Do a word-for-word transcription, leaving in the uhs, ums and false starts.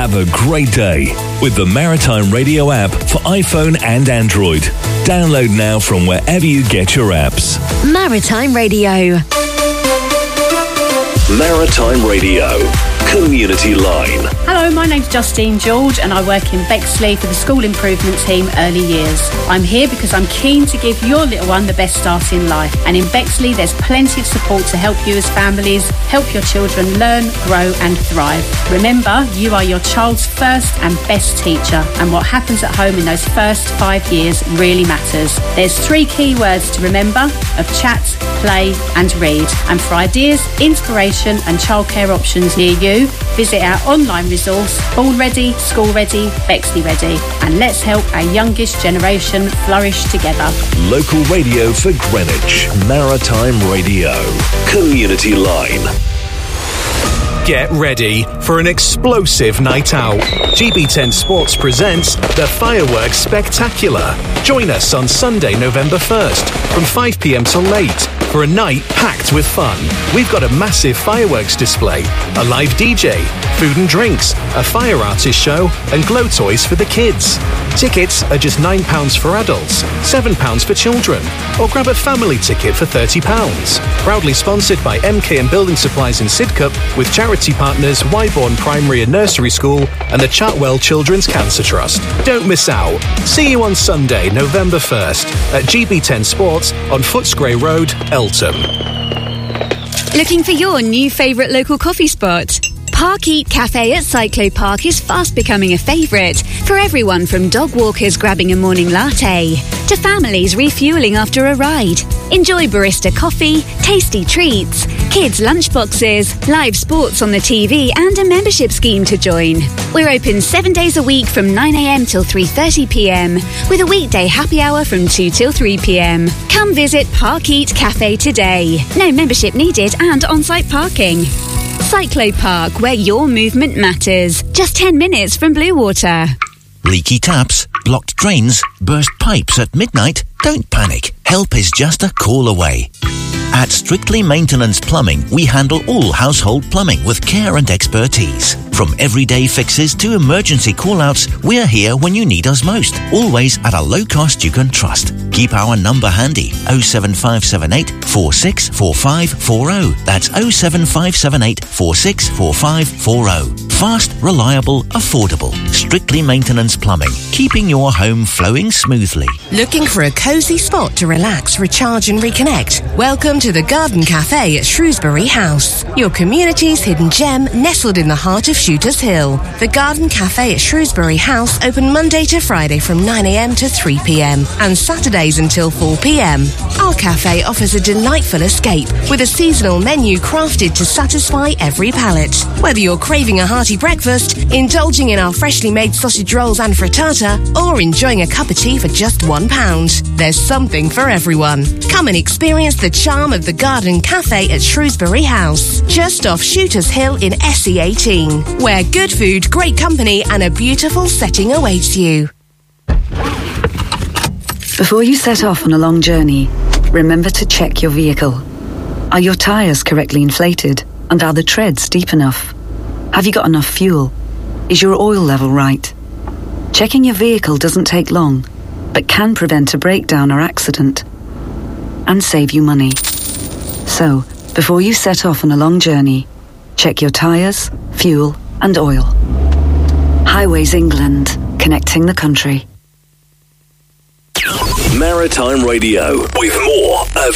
Have a great day with the Maritime Radio app for iPhone and Android. Download now from wherever you get your apps. Maritime Radio. Maritime Radio. Community Line. Hello, my name's Justine George and I work in Bexley for the School Improvement Team Early Years. I'm here because I'm keen to give your little one the best start in life. And in Bexley, there's plenty of support to help you as families, help your children learn, grow and thrive. Remember, you are your child's first and best teacher, and what happens at home in those first five years really matters. There's three key words to remember of chat, play and read. And for ideas, inspiration and childcare options near you, visit our online resource, All Ready, School Ready, Bexley Ready. And let's help our youngest generation flourish together. Local radio for Greenwich. Maritime Radio. Community Line. Get ready for an explosive night out. G B ten Sports presents the Fireworks Spectacular. Join us on Sunday, November first from five p m till late for a night packed with fun. We've got a massive fireworks display, a live D J, food and drinks, a fire artist show and glow toys for the kids. Tickets are just nine pounds for adults, seven pounds for children, or grab a family ticket for thirty pounds. Proudly sponsored by M K and Building Supplies in Sidcup with charity partners Wyborn Primary and Nursery School and the Chartwell Children's Cancer Trust. Don't miss out. See you on Sunday, November first at G B ten Sports on Footscray Road, Eltham. Looking for your new favourite local coffee spot? Park Eat Cafe at Cyclo Park is fast becoming a favourite for everyone from dog walkers grabbing a morning latte to families refuelling after a ride. Enjoy barista coffee, tasty treats, kids' lunchboxes, live sports on the T V and a membership scheme to join. We're open seven days a week from nine a m till three thirty p m with a weekday happy hour from two till three p m. Come visit Park Eat Cafe today. No membership needed and on-site parking. Cyclo Park, where your movement matters. Just ten minutes from Bluewater. Leaky taps, blocked drains, burst pipes at midnight? Don't panic. Help is just a call away. At Strictly Maintenance Plumbing, we handle all household plumbing with care and expertise. From everyday fixes to emergency call-outs, we're here when you need us most. Always at a low cost you can trust. Keep our number handy, oh seven five seven eight, four six four five four oh. That's oh seven five seven eight, four six four five four oh. Fast, reliable, affordable. Strictly Maintenance Plumbing, keeping your home flowing smoothly. Looking for a cosy spot to relax, recharge and reconnect? Welcome to the Garden Cafe at Shrewsbury House, your community's hidden gem nestled in the heart of Shooters Hill. The Garden Cafe at Shrewsbury House open Monday to Friday from nine a m to three p m and Saturdays until four p m. Our cafe offers a delightful escape with a seasonal menu crafted to satisfy every palate. Whether you're craving a hearty breakfast, indulging in our freshly made sausage rolls and frittata, or enjoying a cup of tea for just one pound, there's something for everyone. Come and experience the charm of the Garden Cafe at Shrewsbury House, just off Shooters Hill in S E eighteen, where good food, great company and a beautiful setting awaits you. Before you set off on a long journey, remember to check your vehicle. Are your tyres correctly inflated? And are the treads deep enough? Have you got enough fuel? Is your oil level right? Checking your vehicle doesn't take long, but can prevent a breakdown or accident and save you money. So, before you set off on a long journey, check your tyres, fuel and oil. Highways England, connecting the country. Maritime Radio with more of